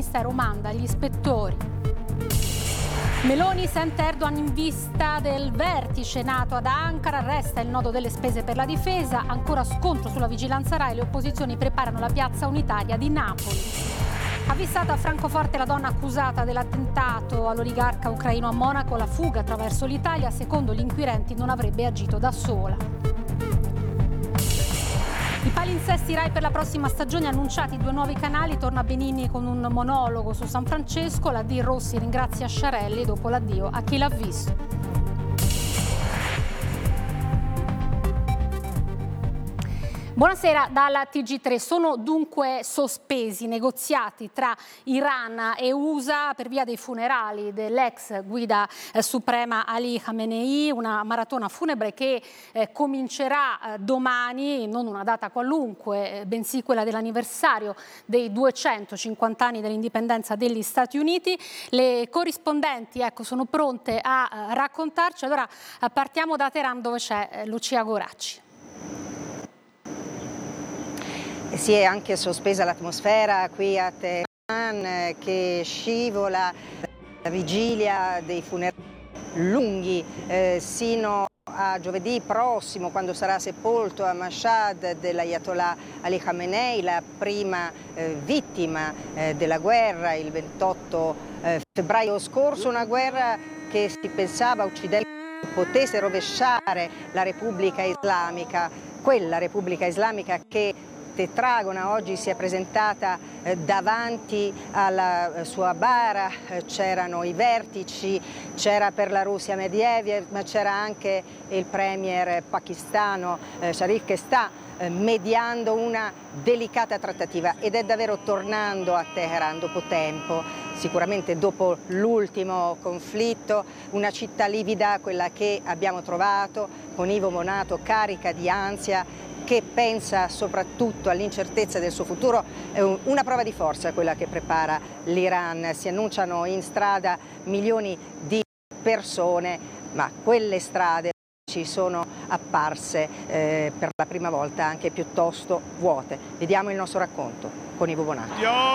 Ministero manda gli ispettori. Meloni sente Erdogan in vista del vertice NATO ad Ankara, resta il nodo delle spese per la difesa, ancora scontro sulla vigilanza Rai, le opposizioni preparano la piazza unitaria di Napoli. Avvistata a Francoforte la donna accusata dell'attentato all'oligarca ucraino a Monaco, la fuga attraverso l'Italia, secondo gli inquirenti non avrebbe agito da sola. I palinsesti Rai per la prossima stagione, annunciati 2 nuovi canali, torna Benigni con un monologo su San Francesco, la D. Rossi ringrazia Sciarelli dopo l'addio a chi l'ha visto. Buonasera dalla TG3. Sono dunque sospesi i negoziati tra Iran e USA per via dei funerali dell'ex guida suprema Ali Khamenei, una maratona funebre che comincerà domani, non una data qualunque, bensì quella dell'anniversario dei 250 anni dell'indipendenza degli Stati Uniti. Le corrispondenti sono pronte a raccontarci. Allora partiamo da Teheran, dove c'è Lucia Goracci. Si è anche sospesa l'atmosfera qui a Teheran, che scivola la vigilia dei funerali lunghi sino a giovedì prossimo, quando sarà sepolto a Mashhad dell'Ayatollah Ali Khamenei, la prima vittima della guerra il 28 febbraio scorso, una guerra che si pensava uccidente potesse rovesciare la Repubblica Islamica, quella Repubblica Islamica che Tetragona oggi si è presentata davanti alla sua bara. C'erano i vertici, c'era per la Russia Medvedev, ma c'era anche il premier pakistano Sharif, che sta mediando una delicata trattativa ed è davvero tornando a Teheran dopo tempo, sicuramente dopo l'ultimo conflitto, una città livida, quella che abbiamo trovato, con Ivo Monato carica di ansia, che pensa soprattutto all'incertezza del suo futuro. È una prova di forza quella che prepara l'Iran. Si annunciano in strada milioni di persone, ma quelle strade ci sono apparse per la prima volta anche piuttosto vuote. Vediamo il nostro racconto con Ivo Bonato.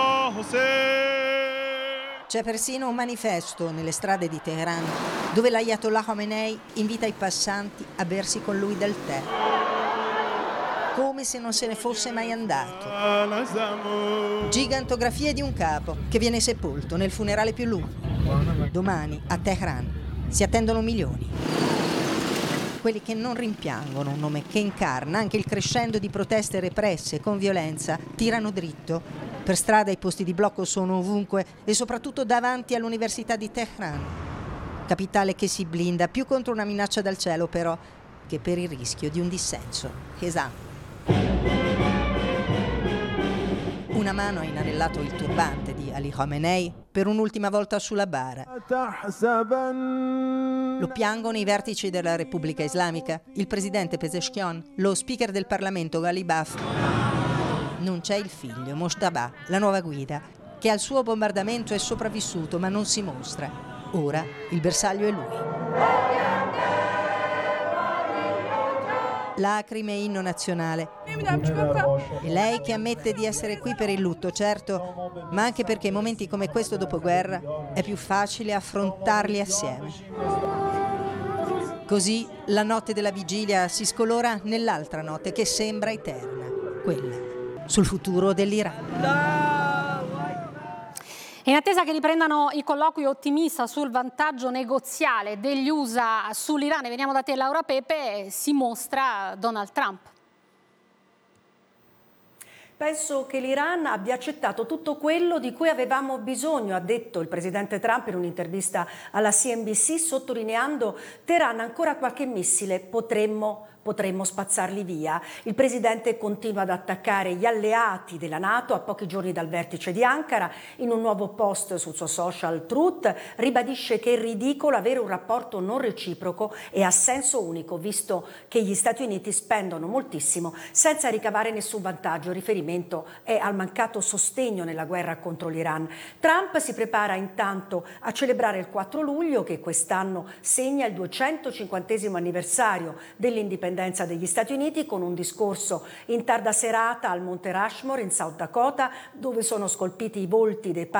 C'è persino un manifesto nelle strade di Teheran dove l'Ayatollah Khamenei invita i passanti a bersi con lui del tè, come se non se ne fosse mai andato. Gigantografie di un capo che viene sepolto nel funerale più lungo. Domani a Teheran si attendono milioni. Quelli che non rimpiangono un nome che incarna anche il crescendo di proteste represse con violenza, tirano dritto. Per strada i posti di blocco sono ovunque e soprattutto davanti all'Università di Teheran. Capitale che si blinda più contro una minaccia dal cielo però che per il rischio di un dissenso. Esatto. Una mano ha inanellato il turbante di Ali Khamenei per un'ultima volta sulla bara. Lo piangono i vertici della Repubblica Islamica, il presidente Pezeshkian, lo speaker del Parlamento Ghalibaf. Non c'è il figlio, Moshtaba, la nuova guida, che al suo bombardamento è sopravvissuto ma non si mostra. Ora il bersaglio è lui. Lacrime e inno nazionale. E lei che ammette di essere qui per il lutto, certo, ma anche perché momenti come questo dopoguerra è più facile affrontarli assieme. Così la notte della vigilia si scolora nell'altra notte che sembra eterna, quella sul futuro dell'Iran. In attesa che riprendano i colloqui, ottimista sul vantaggio negoziale degli USA sull'Iran, e veniamo da te Laura Pepe, si mostra Donald Trump. Penso che l'Iran abbia accettato tutto quello di cui avevamo bisogno, ha detto il presidente Trump in un'intervista alla CNBC, sottolineando: Teheran ancora qualche missile, potremmo spazzarli via. Il presidente continua ad attaccare gli alleati della NATO a pochi giorni dal vertice di Ankara. In un nuovo post sul suo social Truth ribadisce che è ridicolo avere un rapporto non reciproco e a senso unico, visto che gli Stati Uniti spendono moltissimo senza ricavare nessun vantaggio. Il riferimento è al mancato sostegno nella guerra contro l'Iran. Trump si prepara intanto a celebrare il 4 luglio, che quest'anno segna il 250° anniversario dell'indipendenza degli Stati Uniti, con un discorso in tarda serata al Monte Rushmore in South Dakota, dove sono scolpiti i volti dei